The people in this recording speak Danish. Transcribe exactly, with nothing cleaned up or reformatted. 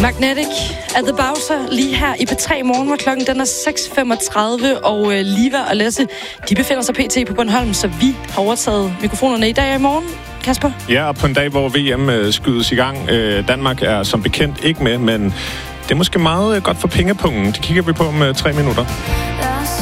Magnetic at the Bowser lige her i P tre Morgen, hvor klokken den er seks femogtredive, og øh, Liva og Lasse, de befinder sig pt. På Bornholm, så vi har overtaget mikrofonerne i dag og i morgen. Kasper? Ja, og på en dag, hvor V M øh, skydes i gang. Øh, Danmark er som bekendt ikke med, men det er måske meget godt for pengepungen. Det kigger vi på om øh, tre minutter.